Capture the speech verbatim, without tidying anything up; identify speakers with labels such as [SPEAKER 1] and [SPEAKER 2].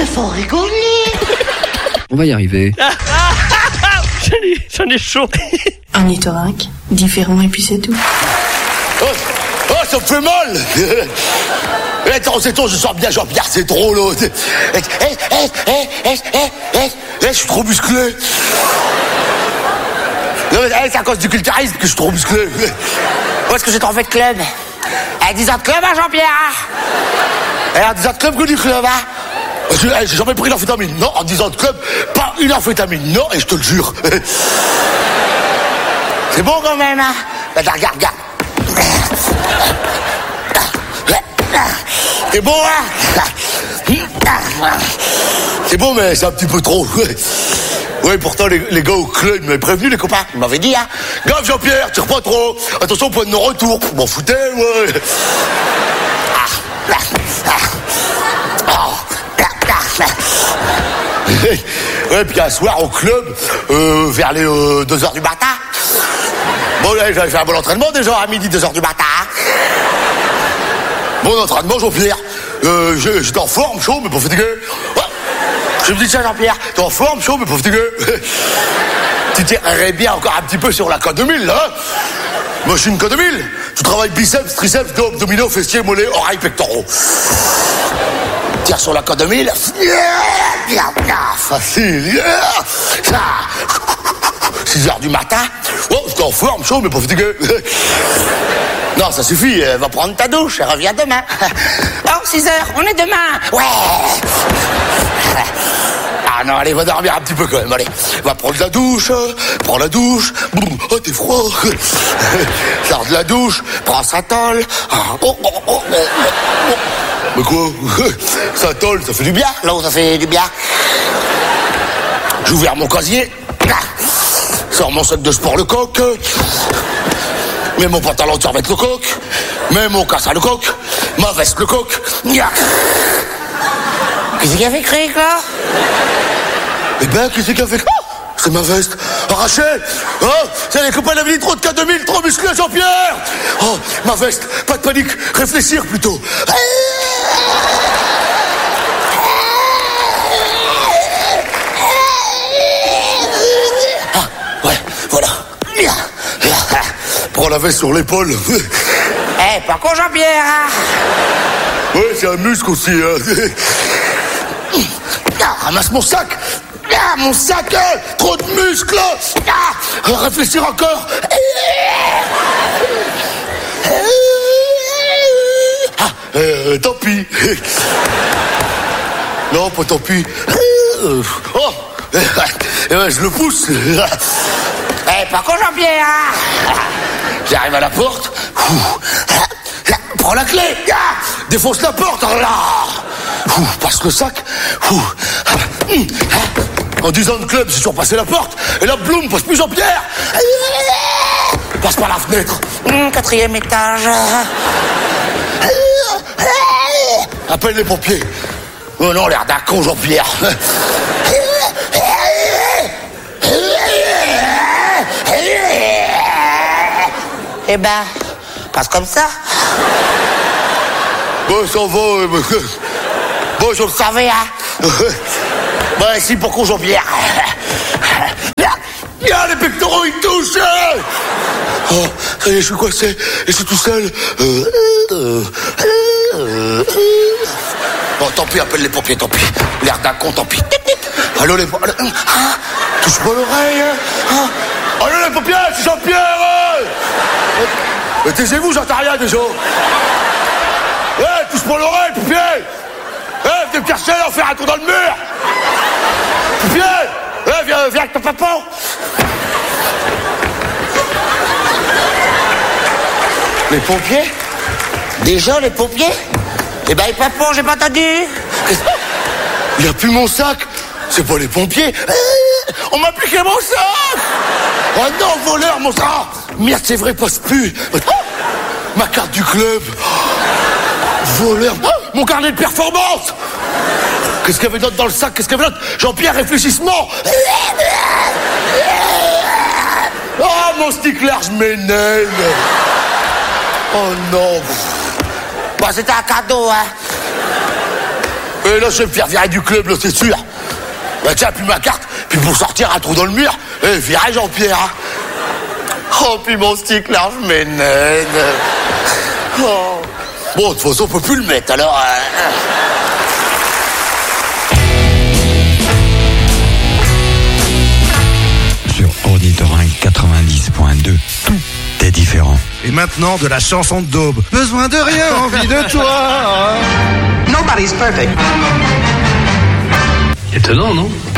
[SPEAKER 1] mais faut rigoler.
[SPEAKER 2] On va y arriver.
[SPEAKER 3] J'en ai, j'en ai chaud.
[SPEAKER 4] Ornithorynque, différent et puis c'est tout.
[SPEAKER 5] Oh, oh, ça me fait mal. Eh, attends, c'est toi, je sens bien Jean-Pierre, c'est trop l'autre. Eh, eh, eh, eh, eh, eh, eh, je suis trop musclé. Non, mais, eh, c'est à cause du culturisme que je suis trop musclé. Où est-ce que j'ai trop fait de club? Eh, dix ans de club, hein, Jean-Pierre? Eh, dix ans de club que du club, hein? J'ai, j'ai jamais pris l'amphétamine, non, en dix ans de club, pas une amphétamine, non, et je te le jure. C'est bon quand même, hein? Regarde, regarde, regarde. C'est bon, hein? C'est bon, mais c'est un petit peu trop. Oui, pourtant, les, les gars au club m'avaient prévenu, les copains. Ils m'avaient dit, hein. Gaffe, Jean-Pierre, tire pas trop. Attention, point de non-retour. Vous m'en foutez, ouais. Ouais, puis un soir au club, euh, vers les euh, deux heures du matin. Bon, là, j'avais fait un bon entraînement déjà à midi, deux heures du matin. Bon entraînement, Jean-Pierre. Euh, j'étais en forme, chaud, mais pas fatigué. Ouais. Je me dis, tiens, Jean-Pierre, t'es en forme, chaud, mais pas fatigué. Tu tirerais bien encore un petit peu sur la K deux mille, hein? Machine K deux mille. Tu travailles biceps, triceps, dos, abdominaux, fessiers, mollets, oreilles, pectoraux. Tire sur la K deux mille. Facile. Ça. six heures du matin. Oh, j'étais en forme, chaud, mais pas fatigué. Non, ça suffit, va prendre ta douche, reviens demain. Oh, six heures, on est demain. Ouais. Ah non, allez, va dormir un petit peu quand même, allez. Va prendre la douche, prends la douche. Boum, oh, t'es froid. Sors de la douche, prends sa tôle. Oh, oh, oh, oh, oh. Mais quoi? Sa tôle, ça fait du bien, là où ça fait du bien. J'ouvre mon casier. Sors mon sac de sport, le coq. Mets mon pantalon de survêt, le coq. Mets mon casse à le coq. Ma veste, le coq. Qu'est-ce qu'il a fait crier, là? Eh ben, qu'est-ce qu'il a fait? Oh, c'est ma veste. Arrachée. Oh, c'est les copains d'Avenue, trop de K deux mille, trop musclé, Jean-Pierre. Oh, ma veste. Pas de panique. Réfléchir plutôt. Ah, ouais, voilà. Prends la veste sur l'épaule.
[SPEAKER 1] Eh, hey, pas con, Jean-Pierre, hein?
[SPEAKER 5] Ouais, c'est un muscle aussi, hein. Ah, ramasse mon sac. Ah, mon sac, hein. Trop de muscles. Ah, réfléchir encore. Ah, euh, tant pis. Non, pas tant pis. Oh, je le pousse.
[SPEAKER 1] Eh, hey, pas con, Jean-Pierre, hein?
[SPEAKER 5] J'arrive à la porte. Prends la clé. Défonce la porte. Là. Passe le sac. En dix ans de club, j'ai toujours passé la porte. Et là, Bloom, passe plus Jean-Pierre. Passe par la fenêtre.
[SPEAKER 1] Mmh, quatrième étage.
[SPEAKER 5] Appelle les pompiers. Oh non, l'air d'un con, Jean-Pierre.
[SPEAKER 1] Eh ben, passe comme ça.
[SPEAKER 5] Bon, ça va. Bon, je le savais, hein. Bon, si, pour con, Jean-Pierre. Ah, les pectoraux, ils touchent. Oh, ça y est, je suis coincé. Et je suis tout seul. Euh, euh, euh, bon, tant pis, appelle les pompiers, tant pis. L'air d'un con, tant pis. Allô, les pompiers. Ah, touche pas l'oreille. Ah. Allô, les pompiers, c'est Jean-Pierre. Mais taisez-vous, j'entends rien déjà. Eh, hey, touche pas l'oreille, pompier. Eh, hey, venez me chercher, là, faire un tour dans le mur. Pompier. Eh, hey, viens, viens avec ton papa.
[SPEAKER 1] Les pompiers? Déjà, les pompiers? Eh ben, les papas, j'ai pas entendu.
[SPEAKER 5] Il n'y a plus mon sac. C'est pas les pompiers. Eh, on m'a piqué mon sac. Oh non, voleur, mon sac. Merde, c'est vrai, passe plus. Oh, ma carte du club. Oh, voleur. Oh, mon carnet de performance. Qu'est-ce qu'il y avait d'autre dans le sac? Qu'est-ce qu'il y avait d'autre? Jean-Pierre, réfléchissement. Oh, mon stickler, je m'énerve. Oh non.
[SPEAKER 1] Bon, c'était un cadeau, hein.
[SPEAKER 5] Eh, Et là, je vais me faire virer du club, là, c'est sûr. Bah tiens, puis ma carte, puis pour sortir un trou dans le mur, eh, virage Jean-Pierre. Hein. Oh, puis mon stick là, je m'énerve. Oh. Bon, de toute façon, on peut plus le mettre, alors... Euh...
[SPEAKER 6] Sur Ornithorynque quatre-vingt-dix point deux, tout est différent.
[SPEAKER 7] Et maintenant, de la chanson de Daube. Besoin de rien, envie de toi.
[SPEAKER 8] Nobody's perfect.
[SPEAKER 3] Étonnant, non?